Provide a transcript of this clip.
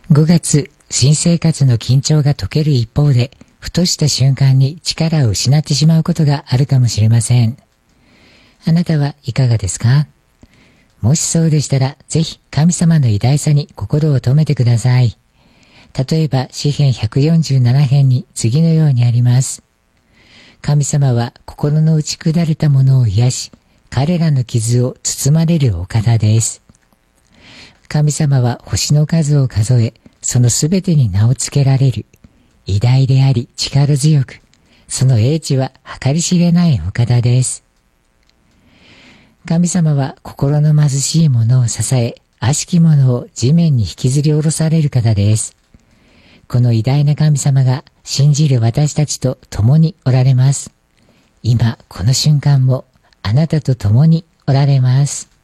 5月、新生活の緊張が解ける一方で、ふとした瞬間に力を失ってしまうことがあるかもしれません。あなたはいかがですか？もしそうでしたら、ぜひ神様の偉大さに心を留めてください。例えば、詩編147編に次のようにあります。神様は心の打ち砕れたものを癒し、彼らの傷を包まれるお方です。神様は星の数を数え、そのすべてに名を付けられる。偉大であり力強く、その英知は計り知れないお方です。神様は心の貧しい者を支え、悪しき者を地面に引きずり下ろされる方です。この偉大な神様が信じる私たちと共におられます。今この瞬間もあなたと共におられます。